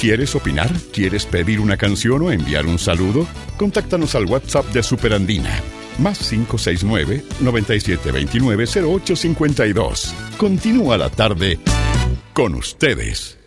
¿Quieres opinar? ¿Quieres pedir una canción o enviar un saludo? Contáctanos al WhatsApp de Superandina. Más 569-9729-0852. Continúa la tarde con ustedes.